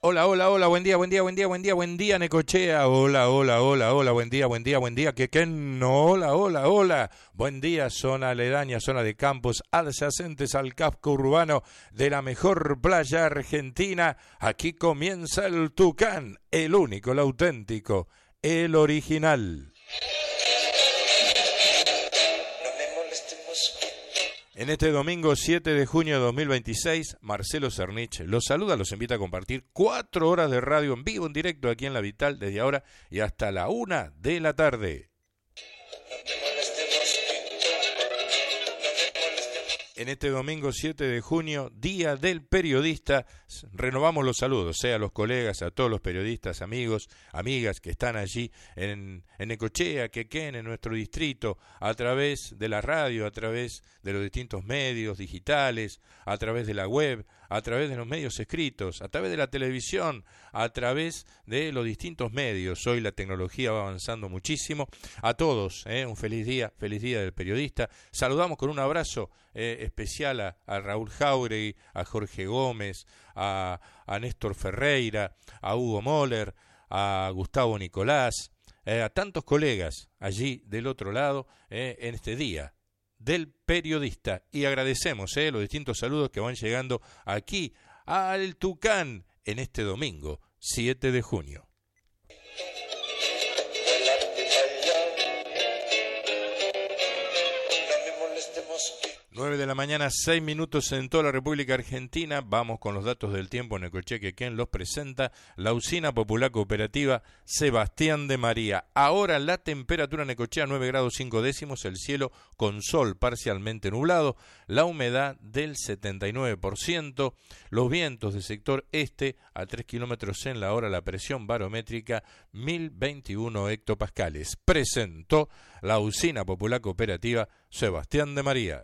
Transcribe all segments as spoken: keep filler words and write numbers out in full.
Hola, hola, hola, buen día, buen día, buen día, buen día, buen día, Necochea. Hola, hola, hola, hola, buen día, buen día, buen día. Que que no, hola, hola, hola. Buen día, zona aledaña, zona de campos adyacentes al casco urbano de la mejor playa argentina. Aquí comienza el Tucán, el único, el auténtico, el original. En este domingo siete de junio de dos mil veintiséis, Marcelo Cernich los saluda, los invita a compartir cuatro horas de radio en vivo, en directo aquí en La Vital, desde ahora y hasta la una de la tarde. En este domingo siete de junio, Día del Periodista, renovamos los saludos, sea a los colegas, a todos los periodistas, amigos, amigas que están allí en, en Necochea, Quequén, en nuestro distrito, a través de la radio, a través de los distintos medios digitales, a través de la web, a través de los medios escritos, a través de la televisión, a través de los distintos medios. Hoy la tecnología va avanzando muchísimo. A todos, eh, un feliz día, feliz día del periodista. Saludamos con un abrazo eh, especial a, a Raúl Jauregui, a Jorge Gómez, a, a Néstor Ferreira, a Hugo Moller, a Gustavo Nicolás, eh, a tantos colegas allí del otro lado eh, en este día del periodista, y agradecemos eh, los distintos saludos que van llegando aquí al Tucán en este domingo siete de junio. nueve de la mañana, seis minutos en toda la República Argentina. Vamos con los datos del tiempo. Necochea, Quequén los presenta la Usina Popular Cooperativa Sebastián de María. Ahora la temperatura en Necochea nueve grados cinco décimos, el cielo con sol parcialmente nublado, la humedad del setenta y nueve por ciento, los vientos del sector este a tres kilómetros en la hora, la presión barométrica mil veintiuno hectopascales. Presentó la Usina Popular Cooperativa Sebastián de María.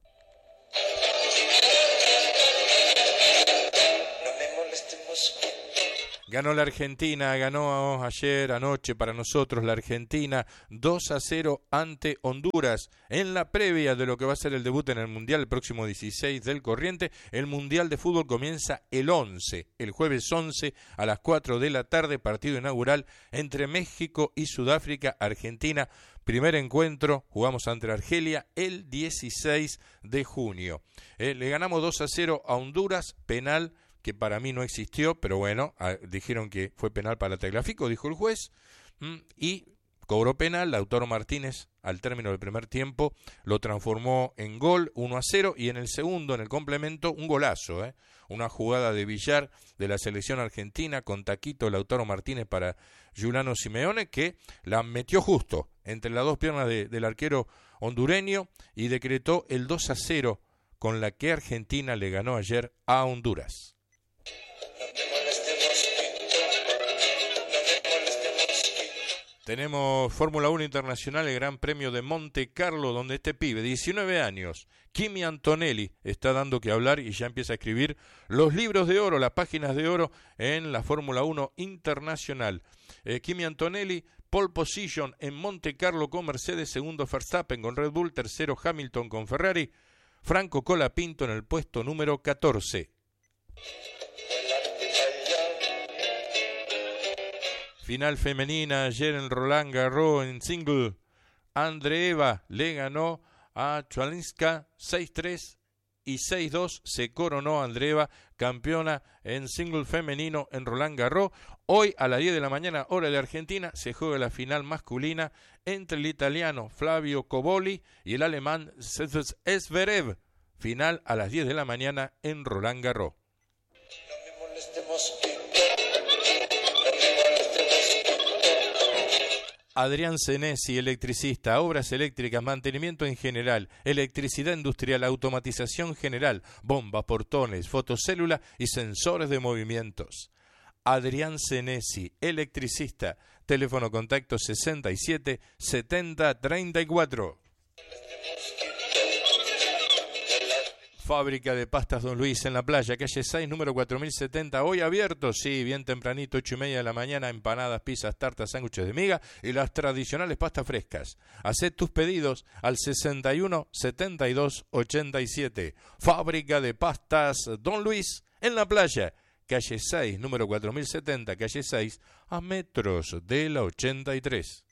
Ganó la Argentina, ganó ayer, anoche para nosotros la Argentina dos a cero ante Honduras en la previa de lo que va a ser el debut en el Mundial el próximo dieciséis del corriente. El Mundial de Fútbol comienza el once, el jueves once a las cuatro de la tarde, partido inaugural entre México y Sudáfrica. Argentina, primer encuentro, jugamos ante Argelia el dieciséis de junio. Eh, le ganamos dos a cero a Honduras, penal que para mí no existió, pero bueno, a, dijeron que fue penal para Tagliafico, dijo el juez, mmm, y cobró penal. Lautaro Martínez, al término del primer tiempo, lo transformó en gol, uno a cero, y en el segundo, en el complemento, un golazo, ¿eh? Una jugada de billar de la selección argentina con taquito Lautaro Martínez para Giuliano Simeone, que la metió justo entre las dos piernas de, del arquero hondureño y decretó el dos a cero con la que Argentina le ganó ayer a Honduras. Tenemos Fórmula uno Internacional, el Gran Premio de Monte Carlo, donde este pibe, diecinueve años, Kimi Antonelli, está dando que hablar y ya empieza a escribir los libros de oro, las páginas de oro en la Fórmula uno Internacional. Eh, Kimi Antonelli, pole position en Monte Carlo con Mercedes, segundo Verstappen con Red Bull, tercero Hamilton con Ferrari, Franco Colapinto en el puesto número catorce. Final femenina ayer en Roland Garros en single. Andreeva le ganó a Chwalinska seis tres y seis dos. Se coronó Andreeva campeona en single femenino en Roland Garros. Hoy a las diez de la mañana, hora de Argentina, se juega la final masculina entre el italiano Flavio Cobolli y el alemán Zverev. Final a las diez de la mañana en Roland Garros. No me molestemos. Adrián Senesi, electricista, obras eléctricas, mantenimiento en general, electricidad industrial, automatización general, bombas, portones, fotocélula y sensores de movimientos. Adrián Senesi, electricista, teléfono contacto sesenta y siete setenta treinta y cuatro. Fábrica de pastas Don Luis en la playa, calle seis, número cuatro mil setenta, hoy abierto, sí, bien tempranito, ocho y media de la mañana, empanadas, pizzas, tartas, sándwiches de miga y las tradicionales pastas frescas. Haced tus pedidos al sesenta y uno setenta y dos ochenta y siete. Fábrica de pastas Don Luis en la playa, calle seis, número cuatro mil setenta, calle seis, a metros de la ochenta y tres.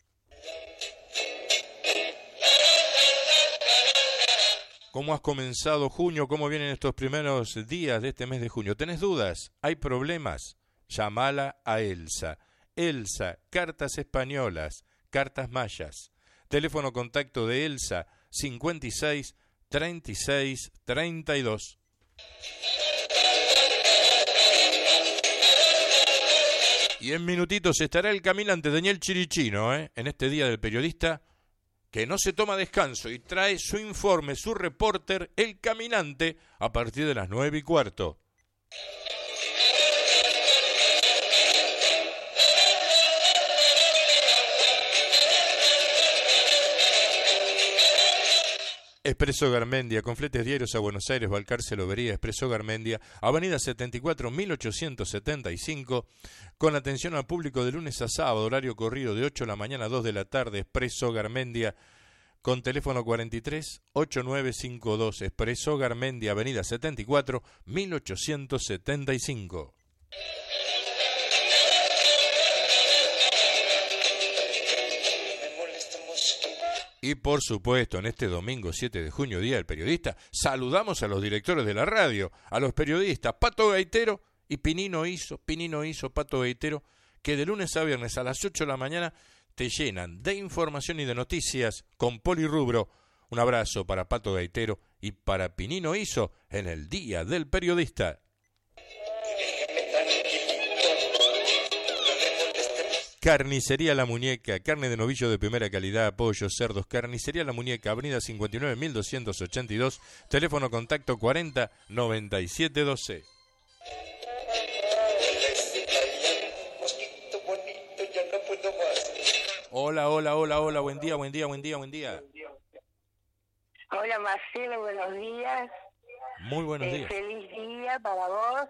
¿Cómo has comenzado junio? ¿Cómo vienen estos primeros días de este mes de junio? ¿Tenés dudas? ¿Hay problemas? Llamala a Elsa. Elsa, cartas españolas, cartas mayas. Teléfono contacto de Elsa, cincuenta y seis, treinta y seis, treinta y dos. Y en minutitos estará el caminante Daniel Chirichino, ¿eh? En este Día del Periodista, que no se toma descanso y trae su informe, su reporter, el caminante, a partir de las nueve y cuarto. Expreso Garmendia, con fletes diarios a Buenos Aires, Balcarce, Lobería. Expreso Garmendia, avenida setenta y cuatro, mil ochocientos setenta y cinco, con atención al público de lunes a sábado, horario corrido de ocho de la mañana a dos de la tarde. Expreso Garmendia, con teléfono cuarenta y tres, ochenta y nueve cincuenta y dos. Expreso Garmendia, avenida setenta y cuatro, mil ochocientos setenta y cinco. Y por supuesto, en este domingo siete de junio, Día del Periodista, saludamos a los directores de la radio, a los periodistas Pato Gaitero y Pinino Iso, Pinino Iso, Pato Gaitero, que de lunes a viernes a las ocho de la mañana te llenan de información y de noticias con polirrubro. Un abrazo para Pato Gaitero y para Pinino Iso en el Día del Periodista. Carnicería La Muñeca, carne de novillo de primera calidad, pollos, cerdos. Carnicería La Muñeca, avenida cincuenta y nueve, mil doscientos ochenta y dos, teléfono contacto cuarenta, noventa y siete, doce. Hola, hola, hola, hola, buen día, buen día, buen día, buen día. Hola Marcelo, buenos días. Muy buenos eh, días. Feliz día para vos.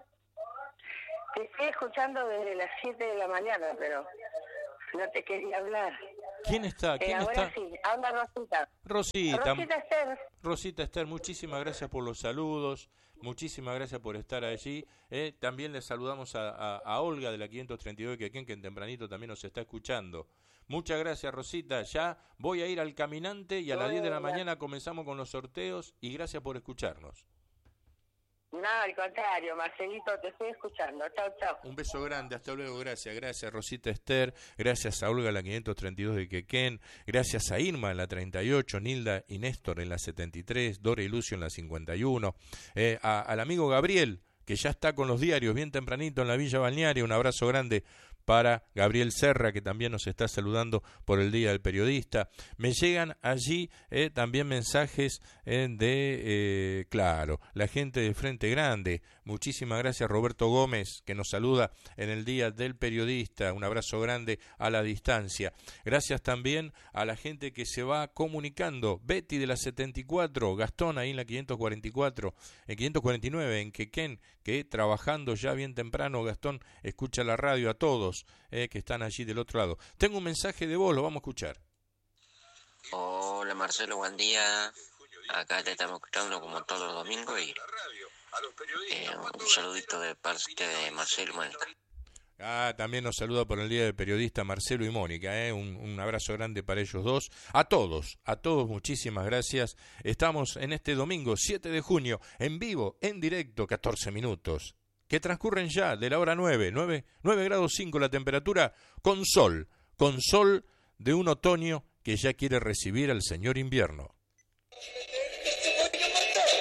Te estoy escuchando desde las siete de la mañana, pero no te quería hablar. ¿Quién está? ¿Quién eh, ahora está? sí, habla Rosita. Rosita. Rosita Esther. Rosita Esther, muchísimas gracias por los saludos, muchísimas gracias por estar allí. Eh, también le saludamos a, a, a Olga de la quinientos treinta y dos de Quequén, que en tempranito también nos está escuchando. Muchas gracias, Rosita. Ya voy a ir al caminante y a las diez de la mañana comenzamos con los sorteos y gracias por escucharnos. No, al contrario, Marcelito, te estoy escuchando. Chau, chau. Un beso grande, hasta luego, gracias. Gracias, Rosita Esther, gracias a Olga en la quinientos treinta y dos de Quequén, gracias a Irma en la treinta y ocho, Nilda y Néstor en la setenta y tres, Dora y Lucio en la cincuenta y uno, eh, a, al amigo Gabriel, que ya está con los diarios bien tempranito en la Villa Balnearia. Un abrazo grande para Gabriel Serra, que también nos está saludando por el Día del Periodista. Me llegan allí eh, también mensajes eh, de, eh, claro, la gente de Frente Grande. Muchísimas gracias, Roberto Gómez, que nos saluda en el Día del Periodista. Un abrazo grande a la distancia. Gracias también a la gente que se va comunicando. Betty de la setenta y cuatro, Gastón ahí en la quinientos cuarenta y cuatro, en quinientos cuarenta y nueve, en Quequén, que trabajando ya bien temprano, Gastón escucha la radio. A todos Eh, que están allí del otro lado. Tengo un mensaje de voz, lo vamos a escuchar. Hola Marcelo, buen día. Acá te estamos escuchando como todos los domingos y eh, un saludito de parte de Marcelo y Mónica. Ah, también nos saluda por el Día del Periodista Marcelo y Mónica, eh, un, un abrazo grande para ellos dos. A todos, a todos muchísimas gracias. Estamos en este domingo siete de junio, en vivo, en directo, catorce minutos. Que transcurren ya de la hora nueve, nueve, nueve grados cinco la temperatura, con sol, con sol de un otoño que ya quiere recibir al señor invierno.